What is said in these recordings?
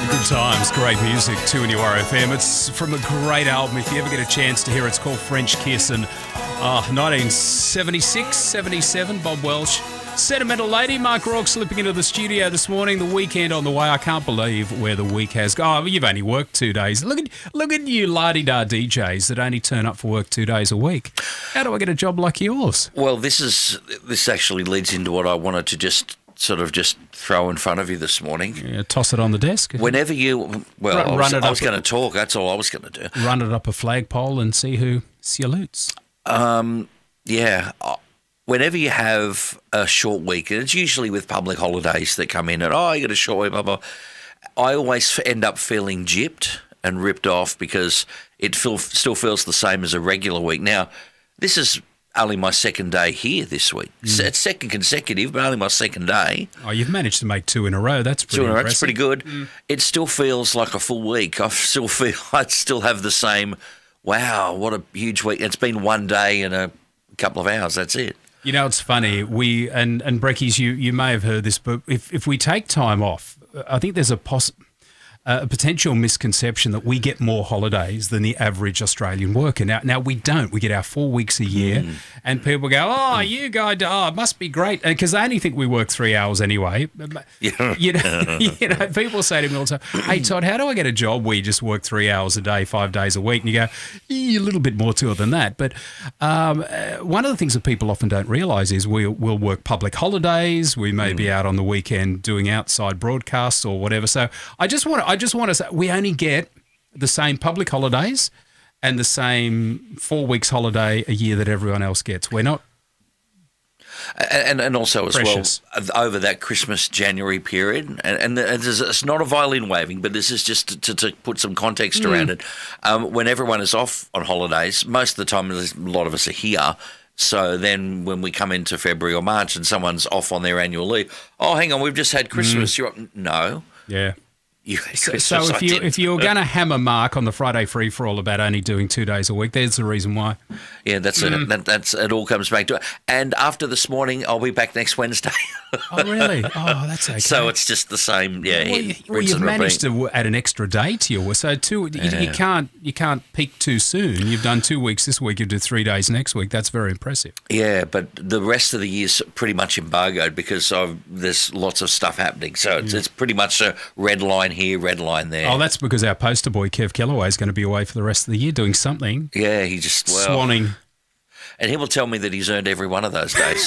Good times, great music, 2 and RFM. It's from a great album. If you ever get a chance to hear it, it's called French Kiss, and 1976, 77, Bob Welch. Sentimental Lady, Mark Rourke slipping into the studio this morning. The weekend on the way. I can't believe where the week has gone. Oh, you've only worked 2 days. Look at you la-di-da DJs that only turn up for work 2 days a week. How do I get a job like yours? Well, this actually leads into what I wanted to just throw in front of you this morning. Yeah, toss it on the desk. Whenever you... Well, I was going to talk. That's all I was going to do. Run it up a flagpole and see who salutes. Yeah. Whenever you have a short week, and it's usually with public holidays that come in and, you got a short week, blah, blah, I always end up feeling gypped and ripped off because it still feels the same as a regular week. Now, this is only my second day here this week. It's second consecutive, but only my second day. Oh, you've managed to make 2 in a row. That's pretty impressive. That's pretty good. It still feels like a full week. I still have the same, wow, what a huge week. It's been 1 day and a couple of hours. That's it. You know, it's funny. We and Breckies, you may have heard this, but if we take time off, I think there's a potential misconception that we get more holidays than the average Australian worker. Now we don't. We get our 4 weeks a year, and people go, you guys, it must be great, because they only think we work 3 hours anyway. Yeah. You know, people say to me all the time, hey, Todd, how do I get a job where you just work 3 hours a day, 5 days a week? And you go, a little bit more to it than that. But one of the things that people often don't realise is we'll work public holidays. We may be out on the weekend doing outside broadcasts or whatever. So I just want to say we only get the same public holidays and the same 4 weeks holiday a year that everyone else gets. We're not and also as precious. Well over that Christmas January period, and it's not a violin waving, but this is just to put some context around it. When everyone is off on holidays, most of the time a lot of us are here. So then when we come into February or March and someone's off on their annual leave, hang on, we've just had Christmas. You're no. Yeah. So if you're going to hammer Mark on the Friday free for all about only doing 2 days a week, there's the reason why. Yeah, that's it. That's it. All comes back to it. And after this morning, I'll be back next Wednesday. Oh, really? Oh, that's okay. So it's just the same. Yeah. Well, you've managed to add an extra day to your. So you can't peak too soon. You've done 2 weeks this week. You do 3 days next week. That's very impressive. Yeah, but the rest of the year's pretty much embargoed because there's lots of stuff happening. So it's pretty much a red line here, red line there. Oh, that's because our poster boy, Kev Kellaway, is going to be away for the rest of the year doing something. Yeah, he just... Swanning. And he will tell me that he's earned every one of those days.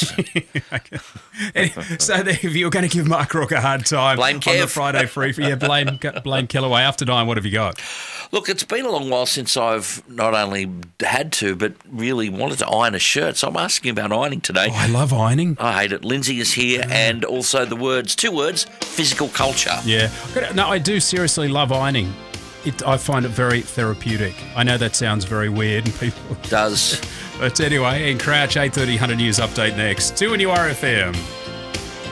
So if you're going to give Mark Rourke a hard time blame Kev. On the Friday free, blame Kellaway. After 9, what have you got? Look, it's been a long while since I've not only had to, but really wanted to iron a shirt. So I'm asking about ironing today. Oh, I love ironing. I hate it. Lindsay is here, and also the 2 words, physical culture. Yeah. No, I do seriously love ironing. I find it very therapeutic. I know that sounds very weird, and people... It does. But anyway, in Crouch, 8:30 100 News Update next. 2 and RFM.